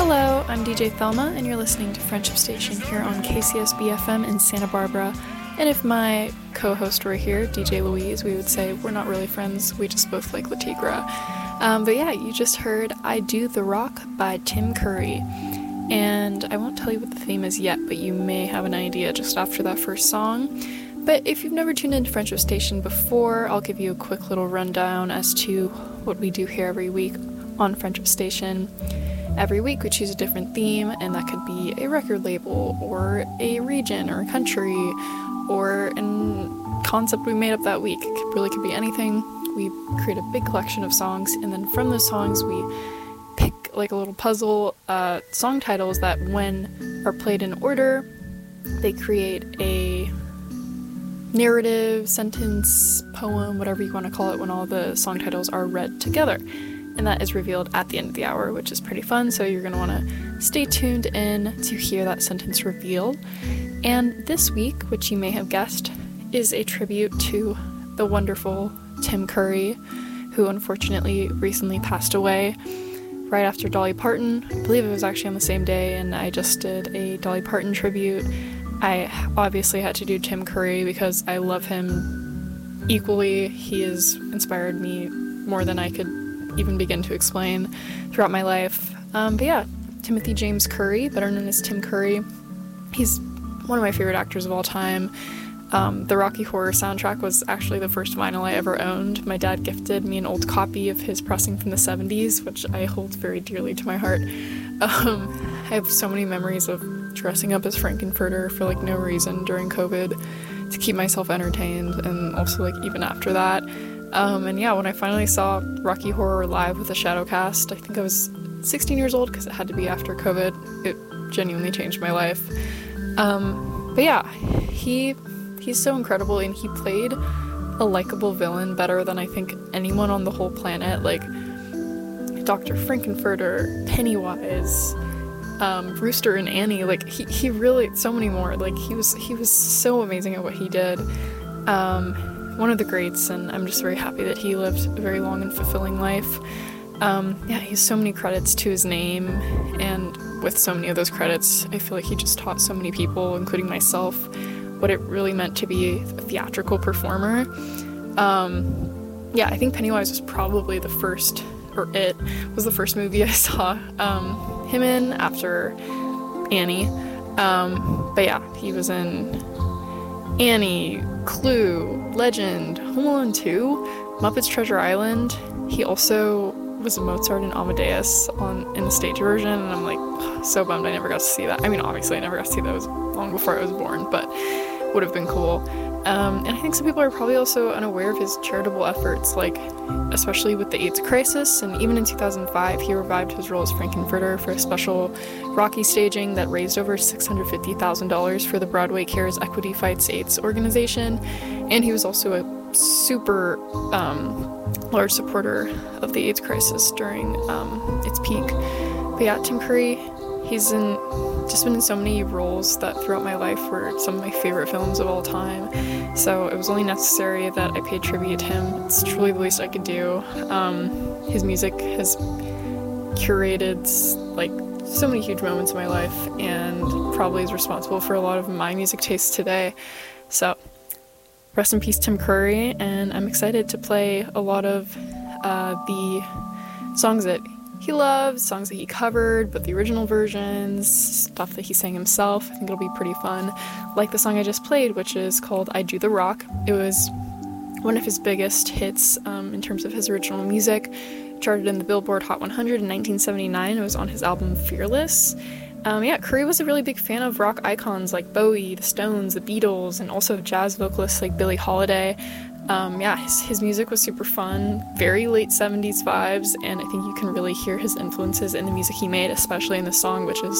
Hello, I'm DJ Thelma, and you're listening to Friendship Station here on KCSB FM in Santa Barbara. And if my co-host were here, DJ Louise, we would say we're not really friends, we just both like La Tigra. But yeah, you just heard I Do the Rock by Tim Curry. And I won't tell you what the theme is yet, but you may have an idea just after that first song. But if you've never tuned into Friendship Station before, I'll give you a quick little rundown as to what we do here every week on Friendship Station. Every week we choose a different theme, and that could be a record label, or a region, or a country, or a concept we made up that week. It really could be anything. We create a big collection of songs, and then from those songs we pick like a little puzzle, song titles that when are played in order, they create a narrative, sentence, poem, whatever you want to call it, when all the song titles are read together. And that is revealed at the end of the hour, which is pretty fun, so you're going to want to stay tuned in to hear that sentence revealed. And this week, which you may have guessed, is a tribute to the wonderful Tim Curry, who unfortunately recently passed away right after Dolly Parton. I believe it was actually on the same day, and I just did a Dolly Parton tribute. I obviously had to do Tim Curry because I love him equally. He has inspired me more than I could even begin to explain throughout my life. But yeah, Timothy James Curry, better known as Tim Curry. He's one of my favorite actors of all time. The Rocky Horror soundtrack was actually the first vinyl I ever owned. My dad gifted me an old copy of his pressing from the 70s, which I hold very dearly to my heart. I have so many memories of dressing up as Frankenfurter for like no reason during COVID to keep myself entertained, and also like even after that. And yeah, when I finally saw Rocky Horror live with a Shadowcast, I think I was 16 years old because it had to be after COVID. It genuinely changed my life. But yeah, he's so incredible, and he played a likable villain better than I think anyone on the whole planet. Like Dr. Frankenfurter, Pennywise, Rooster and Annie. Like he really, so many more. Like he was so amazing at what he did. One of the greats, and I'm just very happy that he lived a very long and fulfilling life. Yeah, he has so many credits to his name, and with so many of those credits, I feel like he just taught so many people, including myself, what it really meant to be a theatrical performer. Yeah, I think Pennywise was probably the first, or it was the first movie I saw him in after Annie. But yeah, he was in Annie, Clue, Legend, Home Alone 2, Muppets Treasure Island. He also was Mozart in Amadeus in the stage version, and I'm like so bummed I never got to see that. I mean, obviously I never got to see that. It was long before I was born, but would have been cool. And I think some people are probably also unaware of his charitable efforts, like especially with the AIDS crisis, and even in 2005 he revived his role as Frankenfurter for a special Rocky staging that raised over $650,000 for the Broadway Cares Equity Fights AIDS organization. And he was also a super large supporter of the AIDS crisis during its peak. But yeah, Tim Curry, he's just been in so many roles that throughout my life were some of my favorite films of all time. So it was only necessary that I paid tribute to him. It's truly the least I could do. His music has curated like so many huge moments in my life, and probably is responsible for a lot of my music tastes today. So rest in peace, Tim Curry, and I'm excited to play a lot of the songs that he loves, songs that he covered, but the original versions, stuff that he sang himself. I think it'll be pretty fun. Like the song I just played, which is called I Do the Rock. It was one of his biggest hits in terms of his original music. Charted in the Billboard Hot 100 in 1979. It was on his album Fearless. Yeah, Curry was a really big fan of rock icons like Bowie, the Stones, the Beatles, and also jazz vocalists like Billie Holiday. Yeah, his music was super fun, very late 70s vibes, and I think you can really hear his influences in the music he made, especially in this song, which is